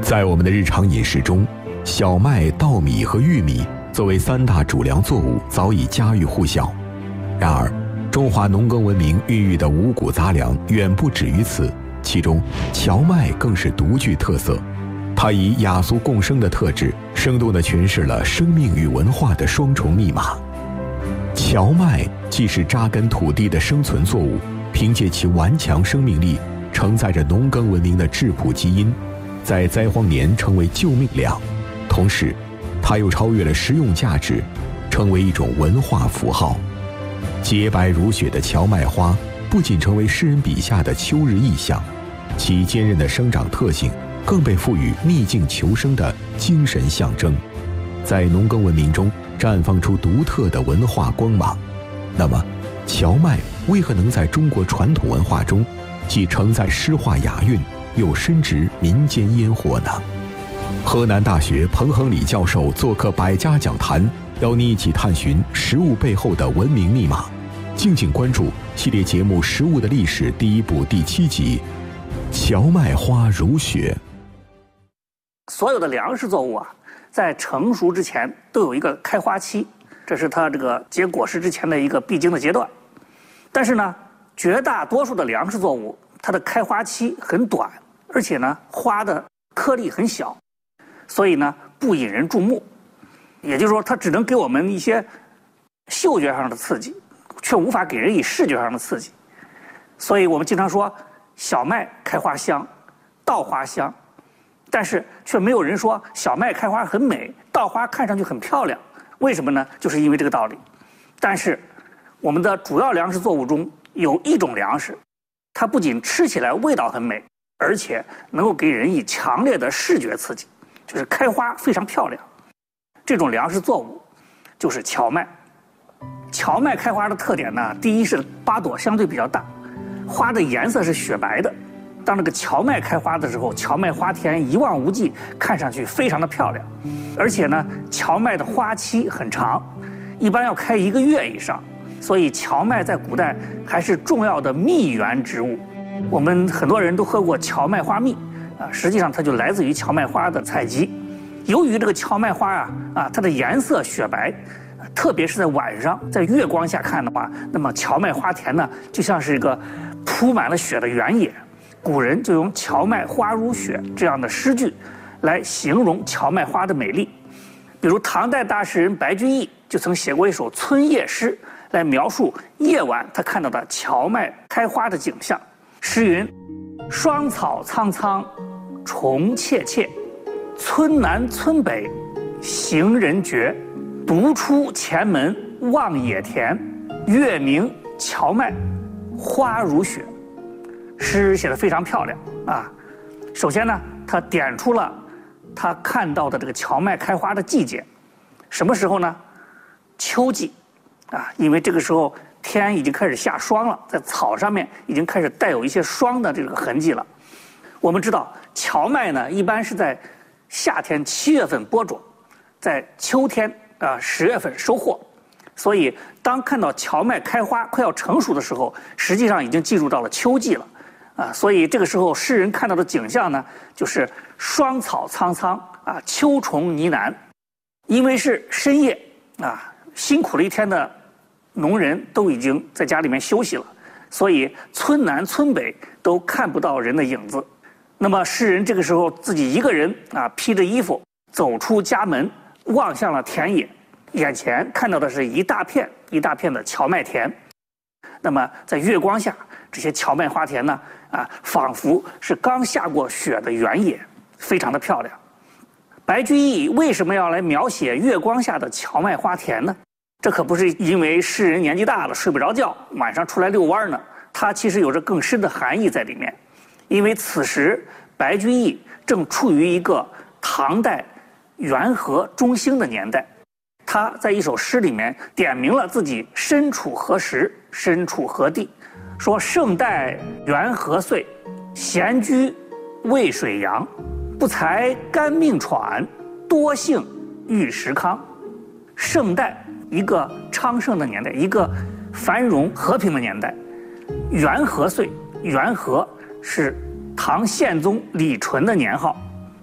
在我们的日常饮食中，小麦、稻米和玉米作为3大主粮作物，早已家喻户晓。然而，中华农耕文明孕育的五谷杂粮远不止于此，其中荞麦更是独具特色。它以雅俗共生的特质，生动地诠释了生命与文化的双重密码。荞麦既是扎根土地的生存作物，凭借其顽强生命力，承载着农耕文明的质朴基因，在灾荒年成为救命粮。同时，它又超越了实用价值，成为一种文化符号。洁白如雪的荞麦花不仅成为诗人笔下的秋日意象，其坚韧的生长特性更被赋予逆境求生的精神象征，在农耕文明中绽放出独特的文化光芒。那么，荞麦为何能在中国传统文化中既承载诗画雅韵，又深植民间烟火呢？河南大学彭恒礼教授做客百家讲坛，邀你一起探寻食物背后的文明密码。敬请关注系列节目《食物的历史》第1部第7集《荞麦花如雪》。 所有的粮食作物啊，在成熟之前都有一个开花期，这是它这个结果实之前的一个必经的阶段。但是呢，绝大多数的粮食作物，它的开花期很短，而且呢，花的颗粒很小，所以呢，不引人注目。也就是说，它只能给我们一些嗅觉上的刺激，却无法给人以视觉上的刺激。所以我们经常说，小麦开花香，稻花香，但是却没有人说小麦开花很美，稻花看上去很漂亮。为什么呢？就是因为这个道理。但是我们的主要粮食作物中有一种粮食，它不仅吃起来味道很美，而且能够给人以强烈的视觉刺激，就是开花非常漂亮。这种粮食作物就是荞麦。荞麦开花的特点呢，第一是花朵相对比较大，花的颜色是雪白的。当这个荞麦开花的时候，荞麦花田一望无际，看上去非常的漂亮。而且呢，荞麦的花期很长，一般要开1个月以上，所以荞麦在古代还是重要的蜜源植物。我们很多人都喝过荞麦花蜜啊，实际上它就来自于荞麦花的采集。由于这个荞麦花它的颜色雪白，特别是在晚上，在月光下看的话，那么荞麦花田呢，就像是一个铺满了雪的原野。古人就用荞麦花如雪这样的诗句来形容荞麦花的美丽。比如唐代大诗人白居易就曾写过一首春夜诗，来描述夜晚他看到的荞麦开花的景象。诗云：霜草苍苍，虫切切，村南村北，行人绝。独出前门望野田，月明荞麦花如雪。诗写得非常漂亮啊！首先呢，他点出了他看到的这个荞麦开花的季节，什么时候呢？秋季啊，因为这个时候天已经开始下霜了，在草上面已经开始带有一些霜的这个痕迹了。我们知道荞麦呢，一般是在夏天7月份播种，在秋天10月份收获，所以当看到荞麦开花快要成熟的时候，实际上已经进入到了秋季了。所以这个时候诗人看到的景象呢，就是霜草苍苍秋虫呢喃。因为是深夜辛苦了一天的农人都已经在家里面休息了，所以村南村北都看不到人的影子。那么诗人这个时候自己一个人披着衣服走出家门，望向了田野，眼前看到的是一大片一大片的荞麦田。那么在月光下，这些荞麦花田呢仿佛是刚下过雪的原野，非常的漂亮。白居易为什么要来描写月光下的荞麦花田呢？这可不是因为诗人年纪大了睡不着觉，晚上出来遛弯呢，它其实有着更深的含义在里面。因为此时白居易正处于一个唐代元和中兴的年代，他在一首诗里面点明了自己身处何时，身处何地，说盛代元和岁，闲居渭水阳，不才甘命喘，多幸遇时康。盛代，一个昌盛的年代，一个繁荣和平的年代。元和岁，元和是唐宪宗李纯的年号，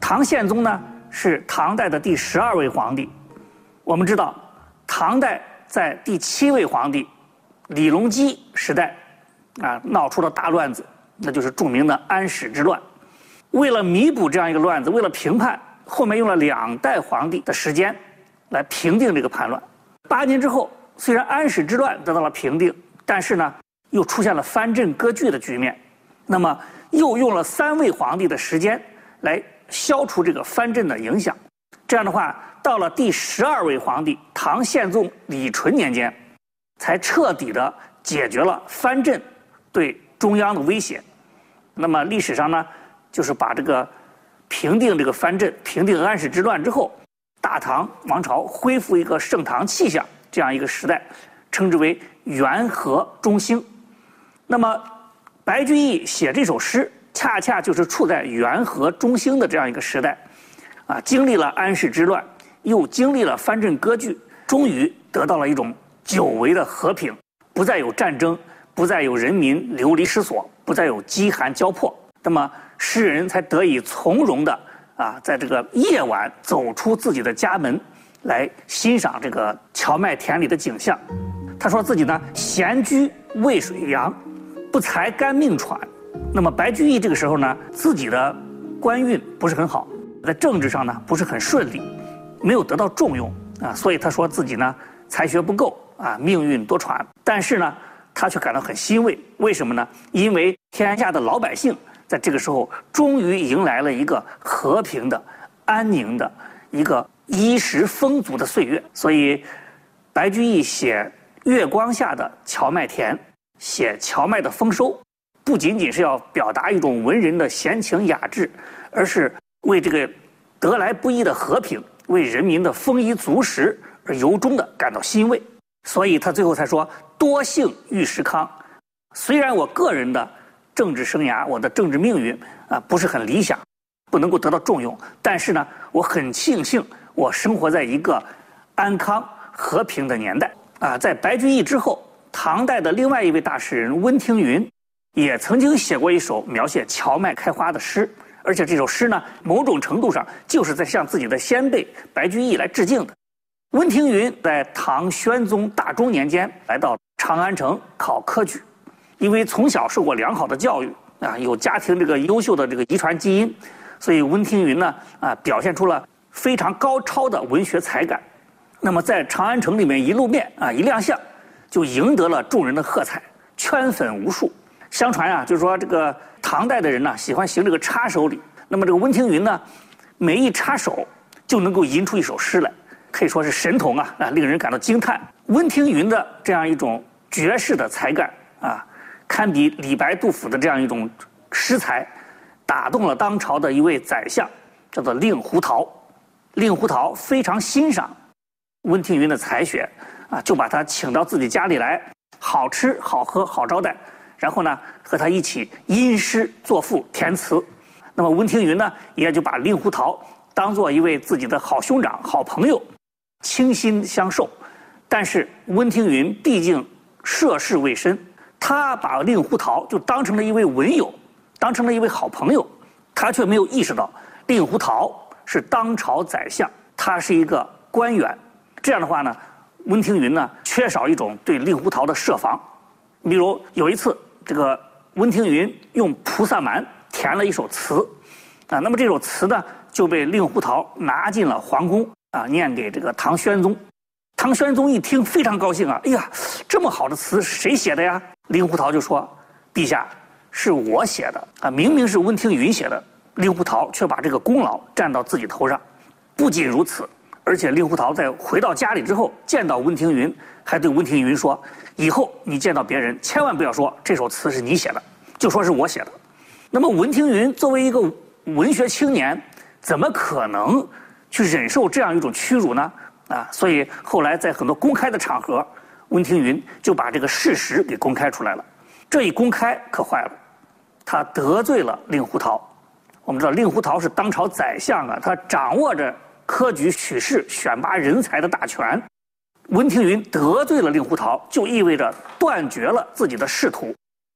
唐宪宗呢是唐代的第12位皇帝。我们知道，唐代在第7位皇帝李隆基时代闹出了大乱子，那就是著名的安史之乱。为了弥补这样一个乱子，为了平叛，后面用了2代皇帝的时间来平定这个叛乱。8年之后，虽然安史之乱得到了平定，但是呢，又出现了藩镇割据的局面。那么又用了3位皇帝的时间来消除这个藩镇的影响。这样的话，到了第12位皇帝唐宪宗李纯年间，才彻底的解决了藩镇对中央的威胁。那么历史上呢，就是把这个平定这个藩镇、平定安史之乱之后，大唐王朝恢复一个盛唐气象这样一个时代，称之为元和中兴。那么白居易写这首诗，恰恰就是处在元和中兴的这样一个时代，经历了安史之乱，又经历了藩镇割据，终于得到了一种久违的和平，不再有战争，不再有人民流离失所，不再有饥寒交迫。那么诗人才得以从容的在这个夜晚走出自己的家门，来欣赏这个荞麦田里的景象。他说自己呢，闲居渭水阳，不才甘命喘。那么白居易这个时候呢，自己的官运不是很好，在政治上呢不是很顺利，没有得到重用所以他说自己呢才学不够命运多舛。但是呢，他却感到很欣慰，为什么呢？因为天下的老百姓在这个时候终于迎来了一个和平的、安宁的、一个衣食丰足的岁月。所以白居易写月光下的荞麦田，写荞麦的丰收，不仅仅是要表达一种文人的闲情雅致，而是为这个得来不易的和平，为人民的丰衣足食而由衷的感到欣慰。所以他最后才说，多幸遇时康。虽然我个人的政治生涯，我的政治命运不是很理想，不能够得到重用，但是呢，我很庆幸我生活在一个安康和平的年代在白居易之后，唐代的另外一位大诗人温庭筠也曾经写过一首描写荞麦开花的诗，而且这首诗呢，某种程度上就是在向自己的先辈白居易来致敬的。温庭筠在唐宣宗大中年间来到长安城考科举，因为从小受过良好的教育有家庭这个优秀的这个遗传基因，所以温庭筠呢表现出了非常高超的文学才感。那么在长安城里面一露面一亮相，就赢得了众人的喝彩，圈粉无数。相传就是说这个唐代的人呢喜欢行这个插手礼，那么这个温庭筠呢，每一插手就能够吟出一首诗来，可以说是神童令人感到惊叹。温庭筠的这样一种绝世的才干堪比李白、杜甫的这样一种诗才，打动了当朝的一位宰相，叫做令狐桃。令狐桃非常欣赏温庭筠的才学就把他请到自己家里来，好吃好喝好招待，然后呢和他一起吟诗作赋填词。那么温庭筠呢也就把令狐桃当做一位自己的好兄长、好朋友，倾心相授。但是温庭筠毕竟涉世未深，他把令狐桃就当成了一位文友，当成了一位好朋友，他却没有意识到令狐桃是当朝宰相，他是一个官员。这样的话呢，温庭筠呢缺少一种对令狐桃的设防。比如有一次，这个温庭筠用菩萨蛮填了一首词那么这首词呢就被令狐桃拿进了皇宫念给这个唐宣宗。唐宣宗一听非常高兴哎呀，这么好的词谁写的呀？令狐桃就说，陛下，是我写的明明是温庭筠写的，令狐桃却把这个功劳占到自己头上。不仅如此，而且令狐桃在回到家里之后见到温庭筠，还对温庭筠说，以后你见到别人千万不要说这首词是你写的，就说是我写的。那么温庭筠作为一个文学青年，怎么可能去忍受这样一种屈辱呢？所以后来在很多公开的场合，温庭筠就把这个事实给公开出来了。这一公开可坏了，他得罪了令狐桃。我们知道令狐桃是当朝宰相他掌握着科举取士选拔人才的大权。温庭筠得罪了令狐桃，就意味着断绝了自己的仕途。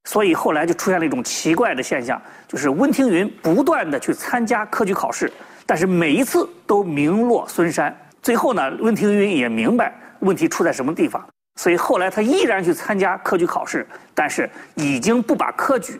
所以后来就出现了一种奇怪的现象，就是温庭筠不断的去参加科举考试，但是每一次都名落孙山。最后呢，温庭筠也明白问题出在什么地方，所以后来他依然去参加科举考试，但是已经不把科举